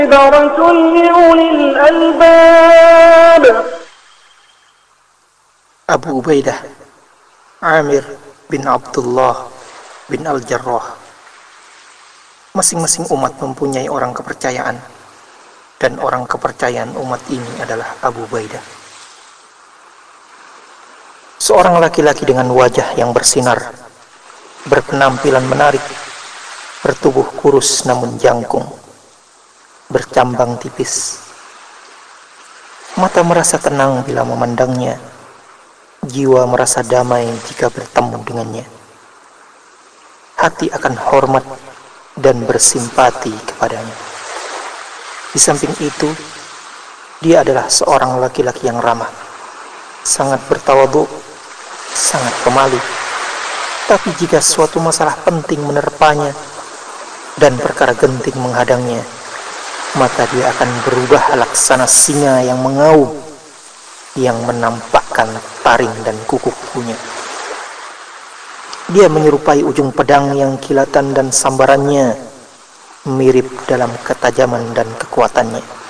عبرة لأولي الألباب. Abu Ubaidah Amir bin Abdullah bin Al-Jarrah. Masing-masing umat mempunyai orang kepercayaan, dan orang kepercayaan umat ini adalah Abu Ubaidah. Seorang laki-laki dengan wajah yang bersinar, berpenampilan menarik, bertubuh kurus namun jangkung, bercambang tipis. Mata merasa tenang bila memandangnya, jiwa merasa damai jika bertemu dengannya. Hati akan hormat dan bersimpati kepadanya. Di samping itu, dia adalah seorang laki-laki yang ramah, sangat bertawadhu, sangat pemalu. Tapi jika suatu masalah penting menerpanya dan perkara genting menghadangnya, maka dia akan berubah laksana singa yang mengaum, yang menampakkan taring dan kuku-kukunya. Dia menyerupai ujung pedang yang kilatan dan sambarannya mirip dalam ketajaman dan kekuatannya.